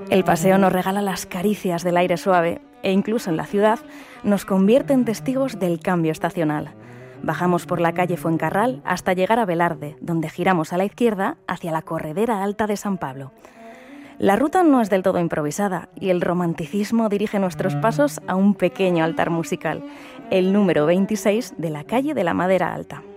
El paseo nos regala las caricias del aire suave e incluso en la ciudad nos convierte en testigos del cambio estacional. Bajamos por la calle Fuencarral hasta llegar a Velarde, donde giramos a la izquierda hacia la Corredera Alta de San Pablo. La ruta no es del todo improvisada y el romanticismo dirige nuestros pasos a un pequeño altar musical, el número 26 de la calle de la Madera Alta.